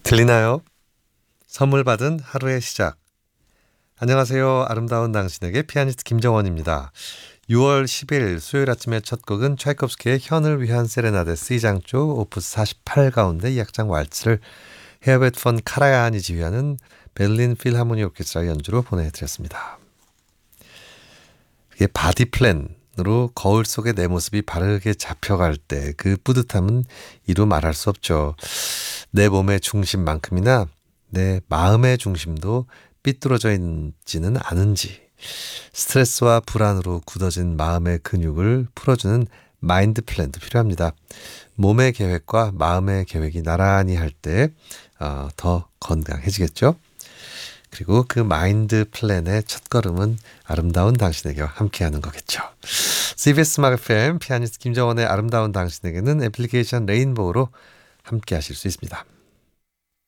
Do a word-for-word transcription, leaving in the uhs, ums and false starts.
들리나요? 선물 받은 하루의 시작. 안녕하세요. 아름다운 당신에게 피아니스트 김정원입니다. 유월 십일 수요일 아침의 첫 곡은 차이콥스키의 현을 위한 세레나데 C장조 오프스 사십팔 가운데 이 악장 왈츠를 헤어베트 폰 카라얀이 지휘하는 베를린 필하모니 오케스트라 연주로 보내드렸습니다. 이게 바디 플랜으로 거울 속에 내 모습이 바르게 잡혀갈 때 그 뿌듯함은 이루 말할 수 없죠. 내 몸의 중심만큼이나 내 마음의 중심도 삐뚤어져 있지는 않은지, 스트레스와 불안으로 굳어진 마음의 근육을 풀어주는 마인드 플랜도 필요합니다. 몸의 계획과 마음의 계획이 나란히 할 때 더 건강해지겠죠. 그리고 그 마인드 플랜의 첫걸음은 아름다운 당신에게와 함께하는 거겠죠. 씨비에스 음악 에프엠 피아니스트 김정원의 아름다운 당신에게는 애플리케이션 레인보우로 함께 하실 수 있습니다.